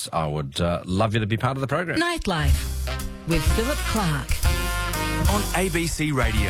comments, I would love you to be part of the program. Nightlife with Philip Clark on ABC Radio.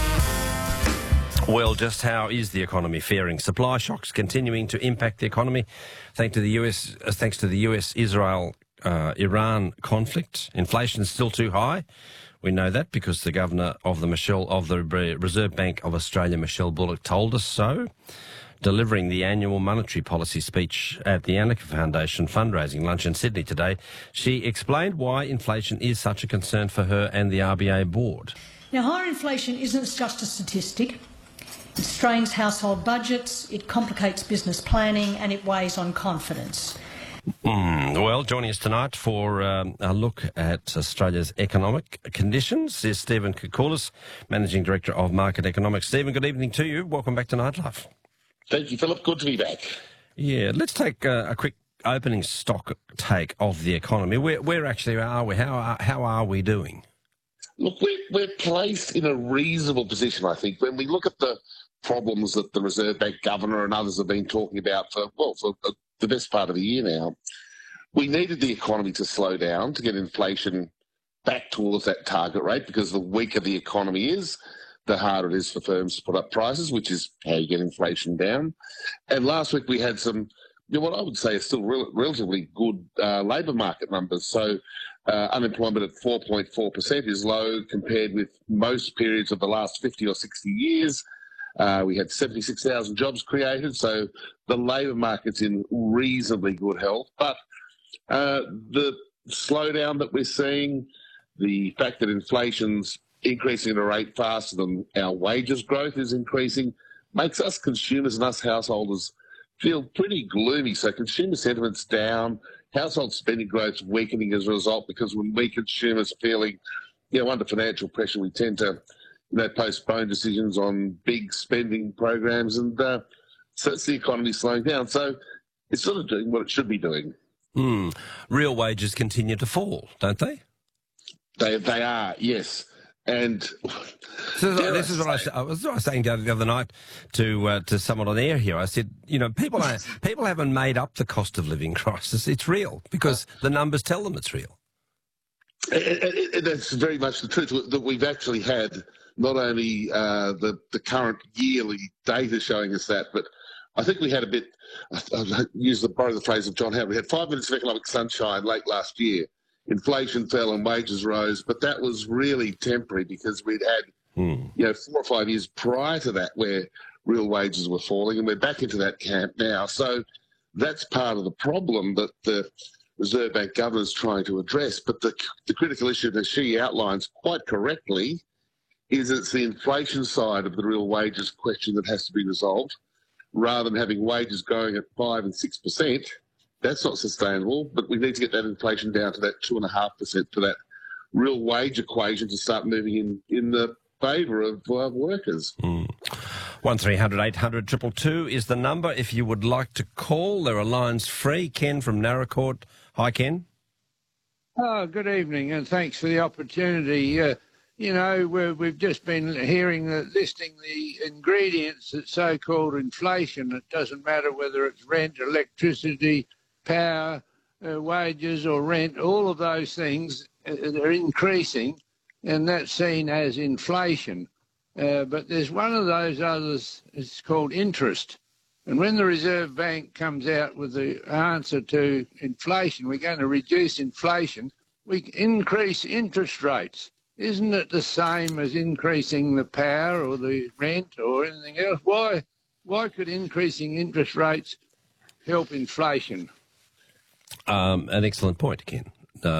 Well, just how is the economy faring? Supply shocks continuing to impact the economy thanks to the US-Israel Iran conflict. Inflation is still too high. We know that because the governor of the Reserve Bank of Australia, Michelle Bullock, told us so, delivering the annual monetary policy speech at the Annika Foundation fundraising lunch in Sydney today. She explained why inflation is such a concern for her and the RBA board. Now, higher inflation isn't just a statistic. It strains household budgets, it complicates business planning, and it weighs on confidence. Well, joining us tonight for a look at Australia's economic conditions is Stephen Koukoulas, Managing Director of Market Economics. Stephen, good evening to you. Welcome back to Nightlife. Thank you, Philip. Good to be back. Yeah, let's take a quick opening stock take of the economy. Where actually are we? How are we doing? Look, we're placed in a reasonable position, I think, when we look at the problems that the Reserve Bank Governor and others have been talking about for the best part of a year now. We needed the economy to slow down to get inflation back towards that target rate, because the weaker the economy is, the harder it is for firms to put up prices, which is how you get inflation down. And last week we had some, what I would say is still relatively good labour market numbers. So unemployment at 4.4% is low compared with most periods of the last 50 or 60 years. We had 76,000 jobs created, so the labour market's in reasonably good health. But the slowdown that we're seeing, the fact that inflation's increasing at a rate faster than our wages growth is increasing, makes us consumers and us householders feel pretty gloomy. So consumer sentiment's down, household spending growth's weakening as a result, because when we consumers are feeling, under financial pressure, we tend to postpone decisions on big spending programs, and so it's the economy slowing down. So it's sort of doing what it should be doing. Real wages continue to fall, don't they? They are, yes. And so this is what I was saying the other night to someone on air here. I said, people haven't made up the cost of living crisis. It's real because the numbers tell them it's real. That's very much the truth, that we've actually had not only the current yearly data showing us that, but I think we had a bit, I borrow the phrase of John Howard, we had 5 minutes of economic sunshine late last year. Inflation fell and wages rose, but that was really temporary because we'd had 4 or 5 years prior to that where real wages were falling, and we're back into that camp now. So that's part of the problem that the Reserve Bank Governor is trying to address. But the critical issue, as she outlines quite correctly, is it's the inflation side of the real wages question that has to be resolved, rather than having wages growing at 5 and 6%. That's not sustainable, but we need to get that inflation down to that 2.5% for that real wage equation to start moving in the favour of workers. 1300 800 222 is the number if you would like to call. There are lines free. Ken from Naracoorte. Hi, Ken. Oh, good evening, and thanks for the opportunity. We've just been listing the ingredients that so-called inflation. It doesn't matter whether it's rent, electricity, power, wages or rent. All of those things are increasing, and that's seen as inflation. But there's one of those others, it's called interest. And when the Reserve Bank comes out with the answer to inflation, we're going to reduce inflation, we increase interest rates. Isn't it the same as increasing the power or the rent or anything else? Why could increasing interest rates help inflation? An excellent point, Ken.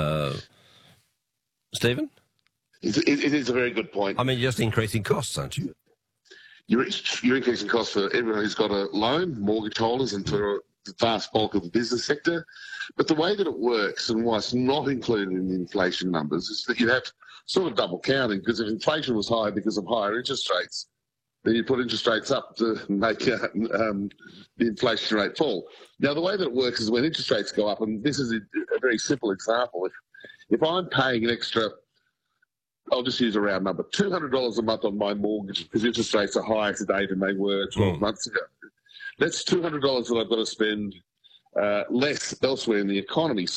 Stephen? It is a very good point. I mean, you're just increasing costs, aren't you? You're increasing costs for everyone who's got a loan, mortgage holders, and for the vast bulk of the business sector. But the way that it works, and why it's not included in the inflation numbers, is that you have sort of double counting, because if inflation was high because of higher interest rates, then you put interest rates up to make the inflation rate fall. Now, the way that it works is when interest rates go up, and this is a very simple example. If I'm paying an extra, I'll just use a round number, $200 a month on my mortgage because interest rates are higher today than they were 12 months ago. That's $200 that I've got to spend less elsewhere in the economy.